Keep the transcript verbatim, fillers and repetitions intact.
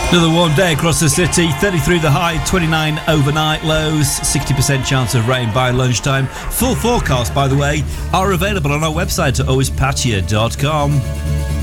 Another warm day across the city, thirty-three the high, twenty-nine overnight lows, sixty percent chance of rain by lunchtime. Full forecast, by the way, are available on our website at always patio dot com.